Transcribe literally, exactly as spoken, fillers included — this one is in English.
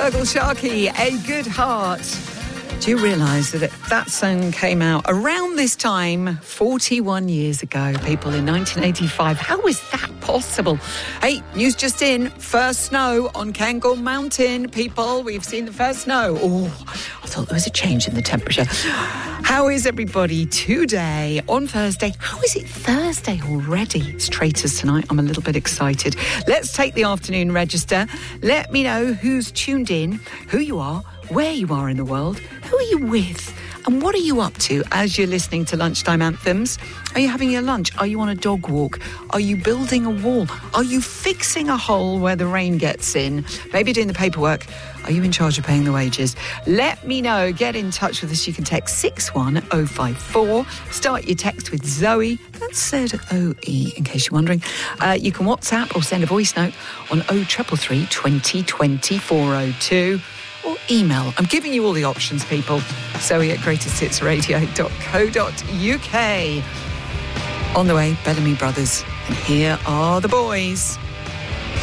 Feargal Sharkey, A Good Heart. Do you realise that that song came out around this time, forty-one years ago, people, in nineteen eighty-five? How is that possible? Hey, news just in. First snow on Cairngorm Mountain, people. We've seen the first snow. Oh, I thought there was a change in the temperature. How is everybody today on Thursday? How is it Thursday already? It's Traitors tonight. I'm a little bit excited. Let's take the afternoon register. Let me know who's tuned in, who you are, where you are in the world, who are you with, and what are you up to as you're listening to Lunchtime Anthems? Are you having your lunch? Are you on a dog walk? Are you building a wall? Are you fixing a hole where the rain gets in? Maybe doing the paperwork. Are you in charge of paying the wages? Let me know. Get in touch with us. You can text six one oh five four. Start your text with Zoe. That's Z O E, in case you're wondering. Uh, you can WhatsApp or send a voice note on oh three three three, twenty twenty, four oh two. Or email. I'm giving you all the options, people. Zoe at greatest hits radio dot co dot uk. On the way, Bellamy Brothers. And here are the boys.